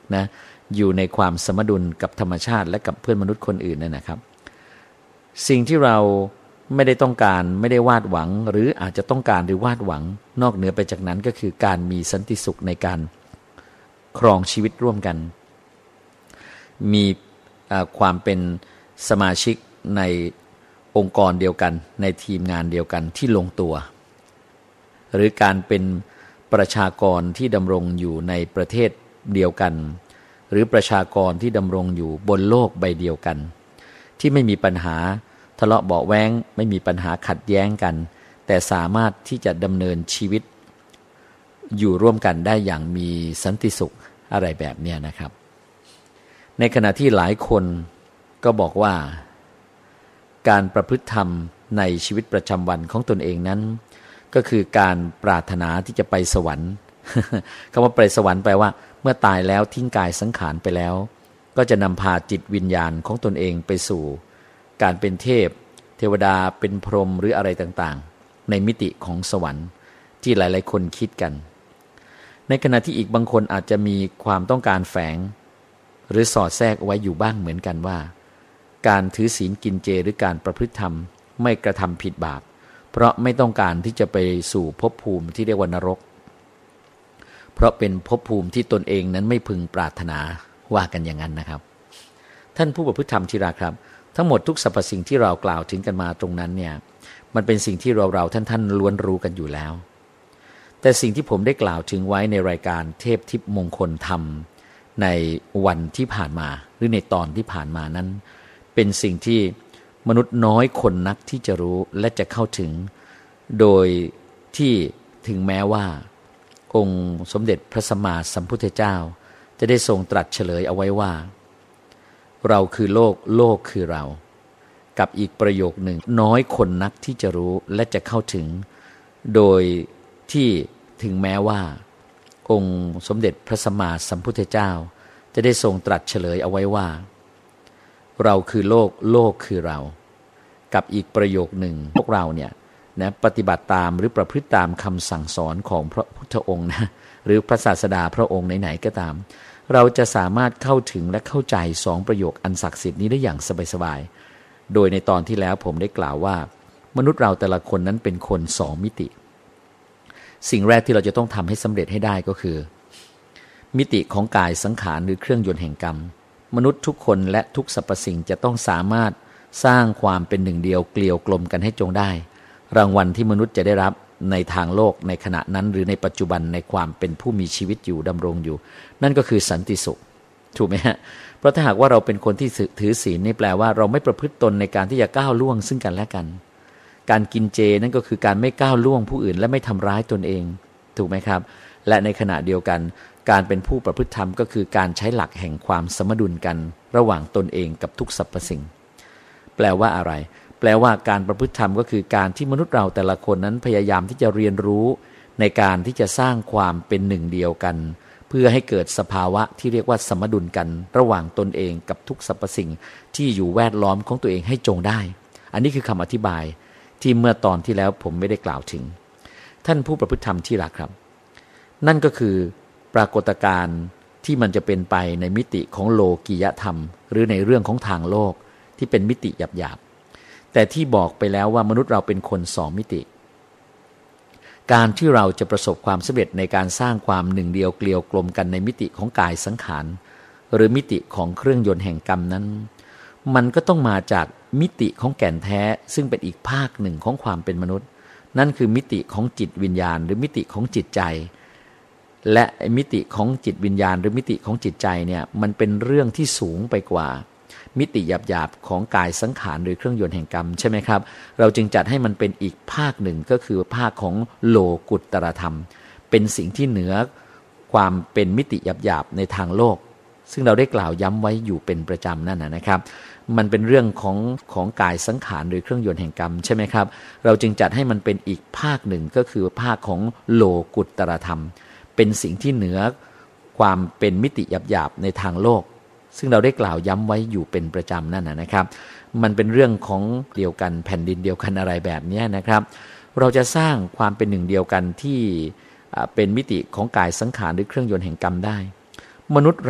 นะอยู่ในความสมดุลกับธรรมชาติและกับเพื่อนมนุษย์คนอื่นนั่นนะครับสิ่งที่เราไม่ได้ต้องการไม่ได้วาดหวังหรืออาจจะต้องการหรือวาดหวังนอกเหนือไปจากนั้นก็คือการมีสันติสุขในการครองชีวิตร่วมกันมีความเป็นสมาชิกในองค์กรเดียวกันในทีมงานเดียวกันที่ลงตัวหรือการเป็นประชากรที่ดำรงอยู่ในประเทศเดียวกันหรือประชากรที่ดำรงอยู่บนโลกใบเดียวกันที่ไม่มีปัญหาทะเลาะเบาะแว้งไม่มีปัญหาขัดแย้งกันแต่สามารถที่จะดำเนินชีวิตอยู่ร่วมกันได้อย่างมีสันติสุขอะไรแบบนี้นะครับในขณะที่หลายคนก็บอกว่าการประพฤติธรรมในชีวิตประจำวันของตนเองนั้นก็คือการปรารถนาที่จะไปสวรรค์ คำว่าไปสวรรค์แปลว่าเมื่อตายแล้วทิ้งกายสังขารไปแล้วก็จะนำพาจิตวิญญาณของตนเองไปสู่การเป็นเทพเทวดาเป็นพรหมหรืออะไรต่างๆในมิติของสวรรค์ที่หลายๆคนคิดกันในขณะที่อีกบางคนอาจจะมีความต้องการแฝงหรือสอดแทรกเอาไว้อยู่บ้างเหมือนกันว่าการถือศีลกินเจหรือการประพฤติธรรมไม่กระทำผิดบาปเพราะไม่ต้องการที่จะไปสู่ภพภูมิที่เรียกว่านรกเพราะเป็นภพภูมิที่ตนเองนั้นไม่พึงปรารถนาว่ากันอย่างนั้นนะครับท่านผู้ประพฤติธรรมที่รักครับทั้งหมดทุกสรรพสิ่งที่เรากล่าวถึงกันมาตรงนั้นเนี่ยมันเป็นสิ่งที่เราท่านล้วนรู้กันอยู่แล้วแต่สิ่งที่ผมได้กล่าวถึงไว้ในรายการเทพทิพย์มงคลธรรมในวันที่ผ่านมาหรือในตอนที่ผ่านมานั้นเป็นสิ่งที่มนุษย์น้อยคนนักที่จะรู้และจะเข้าถึงโดยที่ถึงแม้ว่าองค์สมเด็จพระสัมมาสัมพุทธเจ้าจะได้ทรงตรัสเฉลยเอาไว้ว่าเราคือโลกโลกคือเรากับอีกประโยคหนึ่งน้อยคนนักที่จะรู้และจะเข้าถึงโดยที่ถึงแม้ว่าองค์สมเด็จพระสัมมาสัมพุทธเจ้าจะได้ทรงตรัสเฉลยเอาไว้ว่าเราคือโลกโลกคือเรากับอีกประโยคหนึ่งพวกเราเนี่ยนะปฏิบัติตามหรือประพฤติตามคำสั่งสอนของพระพุทธองค์นะหรือพระศาสดาพระองค์ไหนๆก็ตามเราจะสามารถเข้าถึงและเข้าใจสองประโยคอันศักดิ์สิทธิ์นี้ได้อย่างสบายๆโดยในตอนที่แล้วผมได้กล่าวว่ามนุษย์เราแต่ละคนนั้นเป็นคนสองมิติสิ่งแรกที่เราจะต้องทำให้สำเร็จให้ได้ก็คือมิติของกายสังขารหรือเครื่องยนต์แห่งกรรมมนุษย์ทุกคนและทุกสรรพสิ่งจะต้องสามารถสร้างความเป็นหนึ่งเดียวเกลียวกลมกันให้จงได้รางวัลที่มนุษย์จะได้รับในทางโลกในขณะนั้นหรือในปัจจุบันในความเป็นผู้มีชีวิตอยู่ดำรงอยู่นั่นก็คือสันติสุขถูกไหมฮะเพราะถ้าหากว่าเราเป็นคนที่ถือศีลนี่แปลว่าเราไม่ประพฤติตนในการที่จะก้าวล่วงซึ่งกันและกันการกินเจนั่นก็คือการไม่ก้าวล่วงผู้อื่นและไม่ทำร้ายตนเองถูกไหมครับและในขณะเดียวกันการเป็นผู้ประพฤติธรรมก็คือการใช้หลักแห่งความสมดุลกันระหว่างตนเองกับทุกสรรพสิ่งแปลว่าอะไรแปลว่าการประพฤติธรรมก็คือการที่มนุษย์เราแต่ละคนนั้นพยายามที่จะเรียนรู้ในการที่จะสร้างความเป็นหนึ่งเดียวกันเพื่อให้เกิดสภาวะที่เรียกว่าสมดุลกันระหว่างตนเองกับทุกสรรพสิ่งที่อยู่แวดล้อมของตัวเองให้จงได้อันนี้คือคำอธิบายที่เมื่อตอนที่แล้วผมไม่ได้กล่าวถึงท่านผู้ประพฤติธรรมที่รักครับนั่นก็คือปรากฏการณ์ที่มันจะเป็นไปในมิติของโลกียธรรมหรือในเรื่องของทางโลกที่เป็นมิติหยาบๆแต่ที่บอกไปแล้วว่ามนุษย์เราเป็นคนสองมิติการที่เราจะประสบความสำเร็จในการสร้างความหนึ่งเดียวเกลียวกลมกันในมิติของกายสังขารหรือมิติของเครื่องยนต์แห่งกรรมนั้นมันก็ต้องมาจากมิติของแก่นแท้ซึ่งเป็นอีกภาคหนึ่งของความเป็นมนุษย์นั่นคือมิติของจิตวิญญาณหรือมิติของจิตใจและมิติของจิตวิญญาณหรือมิติของจิตใจเนี่ยมันเป็นเรื่องที่สูงไปกว่ามิติหยาบๆของกายสังขารหรือเครื่องยนต์แห่งกรรมใช่ไหมครับเราจึงจัดให้มันเป็นอีกภาคหนึ่งก็คือภาคของโลกุตตรธรรมเป็นสิ่งที่เหนือความเป็นมิติหยาบๆในทางโลกซึ่งเราได้กล่าวย้ำไว้อยู่เป็นประจำนั่นนะครับมันเป็นเรื่องของกายสังขารหรือเครื่องยนต์แห่งกรรมใช่ไหมครับเราจึงจัดให้มันเป็นอีกภาคหนึ่งก็คือภาคของโลกุตตรธรรมเป็นสิ่งที่เหนือความเป็นมิติหยาบๆในทางโลกซึ่งเราได้กล่าวย้ำไว้อยู่เป็นประจำนั่นนะครับมันเป็นเรื่องของเดียวกันแผ่นดินเดียวกันอะไรแบบนี้นะครับเราจะสร้างความเป็นหนึ่งเดียวกันที่เป็นมิติของกายสังขารหรือเครื่องยนต์แห่งกรรมได้มนุษย์